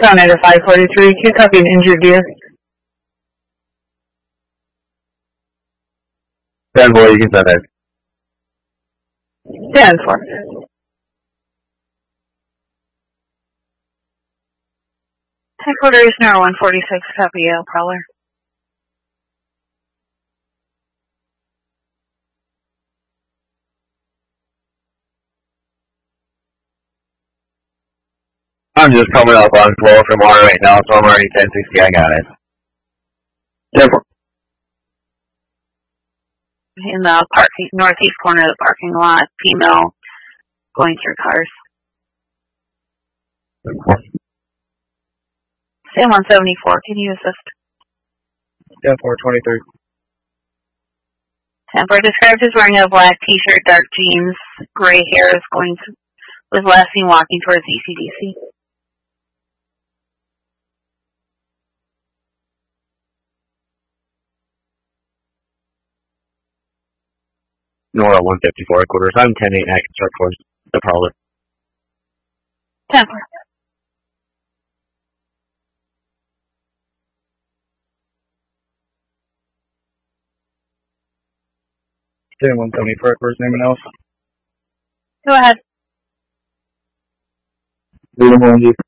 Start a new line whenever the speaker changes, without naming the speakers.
Counted at 543. Q copy an injured deer.
10-4, you can send it.
10-4. Headquarters Narrow 146, copy Yale Prowler.
I'm just coming up on 12 from R right now, so I'm already 1060. I got it. 10-4.
In the northeast corner of the parking lot, female going through cars. Sam 174, can you assist?
10-4-23.
Temper described as wearing a black t-shirt, dark jeans, gray hair, is was last seen walking towards ECDC.
Nora 154 headquarters. I'm 10-8 and I can start towards the Prowler.
10-4.
Sam 174 headquarters. Anyone else?
Go ahead.
Freedom 1G